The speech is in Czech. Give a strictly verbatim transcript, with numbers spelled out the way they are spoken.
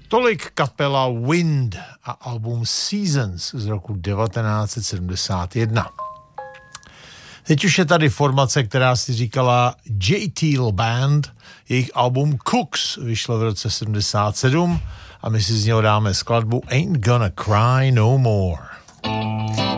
Tolik kapela Wind a album Seasons z roku devatenáct set sedmdesát jedna. Teď už je tady formace, která si říkala J Teal Band. Jejich album Cooks vyšlo v roce sedmdesát sedm a my si z něho dáme skladbu Ain't Gonna Cry No More.